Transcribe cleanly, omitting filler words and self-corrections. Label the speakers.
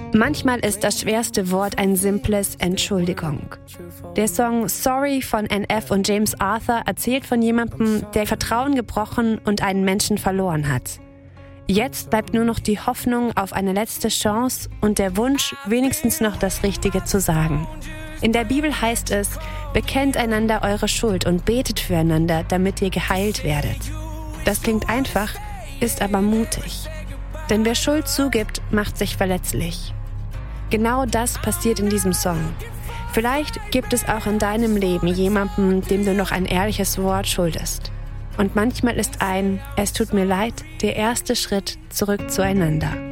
Speaker 1: Manchmal ist das schwerste Wort ein simples Entschuldigung. Der Song Sorry von NF und James Arthur erzählt von jemandem, der Vertrauen gebrochen und einen Menschen verloren hat. Jetzt bleibt nur noch die Hoffnung auf eine letzte Chance und der Wunsch, wenigstens noch das Richtige zu sagen. In der Bibel heißt es, bekennt einander eure Schuld und betet füreinander, damit ihr geheilt werdet. Das klingt einfach, ist aber mutig. Denn wer Schuld zugibt, macht sich verletzlich. Genau das passiert in diesem Song. Vielleicht gibt es auch in deinem Leben jemanden, dem du noch ein ehrliches Wort schuldest. Und manchmal ist ein "Es tut mir leid" der erste Schritt zurück zueinander.